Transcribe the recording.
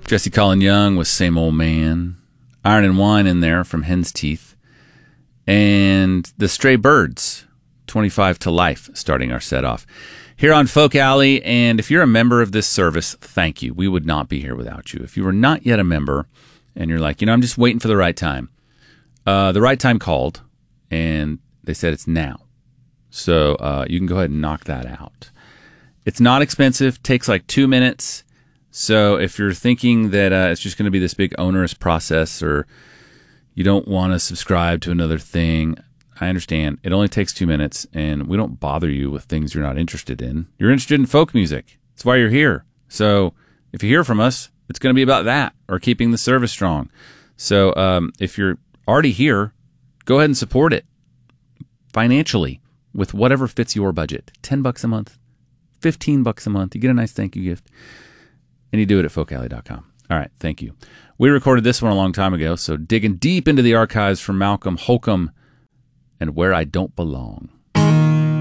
Jesse Colin Young with Same Old Man. Iron and Wine in there from Hen's Teeth. And the Stray Birds, 25 to Life, starting our set off here on Folk Alley. And if you're a member of this service, thank you. We would not be here without you. If you are not yet a member and you're like, I'm just waiting for the right time. The right time called, and they said it's now. So you can go ahead and knock that out. It's not expensive, takes like 2 minutes. So if you're thinking that it's just going to be this big onerous process, or you don't want to subscribe to another thing, I understand. It only takes 2 minutes, and we don't bother you with things you're not interested in. You're interested in folk music. That's why you're here. So if you hear from us, it's going to be about that, or keeping the service strong. So if you're already here, go ahead and support it financially with whatever fits your budget. $10 a month, $15 a month. You get a nice thank you gift. And you do it at folkalley.com. All right, thank you. We recorded this one a long time ago, so digging deep into the archives from Malcolm Holcomb and Where I Don't Belong.